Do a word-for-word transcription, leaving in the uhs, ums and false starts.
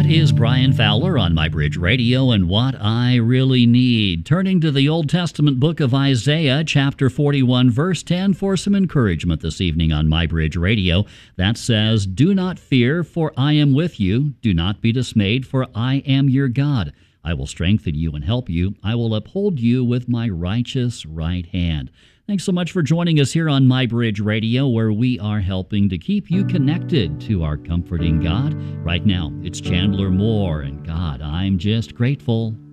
That is Brian Fowler on My Bridge Radio and What I Really Need. Turning to the Old Testament book of Isaiah, chapter forty-one, verse ten, for some encouragement this evening on My Bridge Radio. That says, "Do not fear, for I am with you. Do not be dismayed, for I am your God. I will strengthen you and help you. I will uphold you with my righteous right hand." Thanks so much for joining us here on My Bridge Radio, where we are helping to keep you connected to our comforting God. Right now, it's Chandler Moore and God, I'm Just Grateful.